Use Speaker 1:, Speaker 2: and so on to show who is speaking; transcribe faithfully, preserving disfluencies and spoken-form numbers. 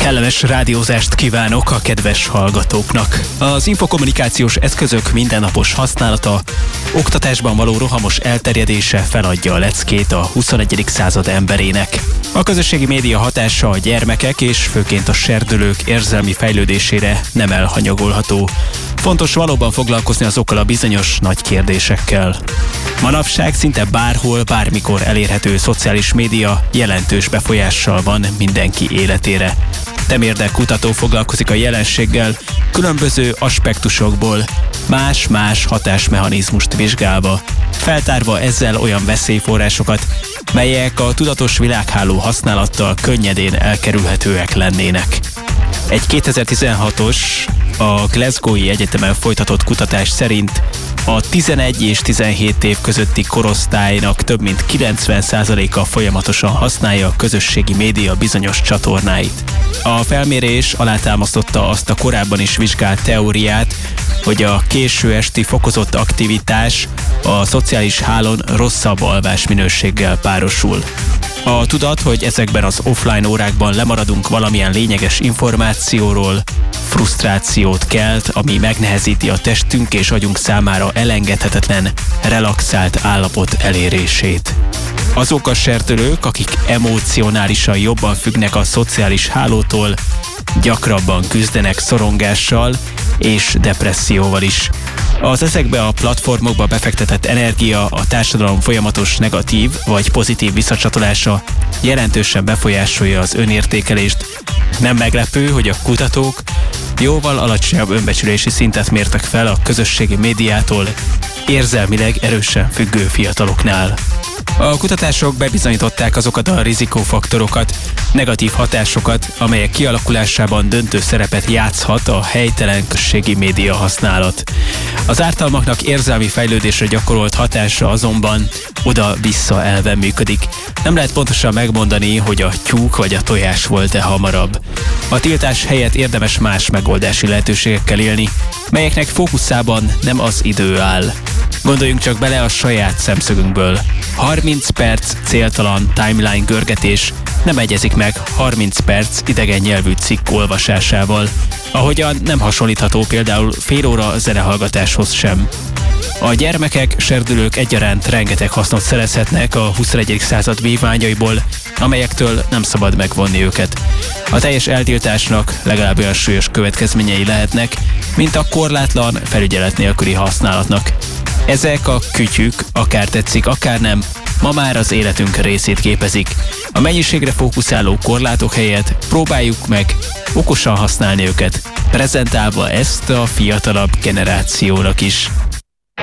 Speaker 1: Kellemes rádiózást kívánok a kedves hallgatóknak. Az infokommunikációs eszközök mindennapos használata, oktatásban való rohamos elterjedése feladja a leckét a huszonegyedik század emberének. A közösségi média hatása a gyermekek és főként a serdülők érzelmi fejlődésére nem elhanyagolható. Fontos valóban foglalkozni azokkal a bizonyos nagy kérdésekkel. Manapság szinte bárhol, bármikor elérhető szociális média jelentős befolyással van mindenki életére. Temérdek kutató foglalkozik a jelenséggel különböző aspektusokból, más-más hatásmechanizmust vizsgálva, feltárva ezzel olyan veszélyforrásokat, melyek a tudatos világháló használattal könnyedén elkerülhetőek lennének. Egy kétezer-tizenhatos a Glasgow-i Egyetemen folytatott kutatás szerint a tizenegy és tizenhét év közötti korosztálynak több mint kilencven százaléka folyamatosan használja a közösségi média bizonyos csatornáit. A felmérés alátámasztotta azt a korábban is vizsgált teóriát, hogy a késő esti fokozott aktivitás a szociális hálón rosszabb alvásminőséggel párosul. A tudat, hogy ezekben az offline órákban lemaradunk valamilyen lényeges információról, frusztrációt kelt, ami megnehezíti a testünk és agyunk számára elengedhetetlen, relaxált állapot elérését. Azok a serdülők, akik emocionálisan jobban függnek a szociális hálótól, gyakrabban küzdenek szorongással és depresszióval is. Az ezekbe a platformokba befektetett energia, a társadalom folyamatos negatív vagy pozitív visszacsatolása jelentősen befolyásolja az önértékelést. Nem meglepő, hogy a kutatók jóval alacsonyabb önbecsülési szintet mértek fel a közösségi médiától érzelmileg erősen függő fiataloknál. A kutatások bebizonyították azokat a rizikófaktorokat, negatív hatásokat, amelyek kialakulásában döntő szerepet játszhat a helytelen közösségi média használat. Az ártalmaknak érzelmi fejlődésre gyakorolt hatása azonban oda-vissza elven működik. Nem lehet pontosan megmondani, hogy a tyúk vagy a tojás volt-e hamarabb. A tiltás helyett érdemes más megoldási lehetőségekkel élni, melyeknek fókuszában nem az idő áll. Gondoljunk csak bele a saját szemszögünkből. harminc perc céltalan timeline görgetés nem egyezik meg harminc perc idegen nyelvű cikk olvasásával, ahogyan nem hasonlítható például fél óra zenehallgatáshoz sem. A gyermekek, serdülők egyaránt rengeteg hasznot szerezhetnek a huszonegyedik század vívmányaiból, amelyektől nem szabad megvonni őket. A teljes eltiltásnak legalább olyan súlyos következményei lehetnek, mint a korlátlan, felügyelet nélküli használatnak. Ezek a kütyük, akár tetszik, akár nem, ma már az életünk részét képezik. A mennyiségre fókuszáló korlátok helyett próbáljuk meg okosan használni őket, prezentálva ezt a fiatalabb generációnak is.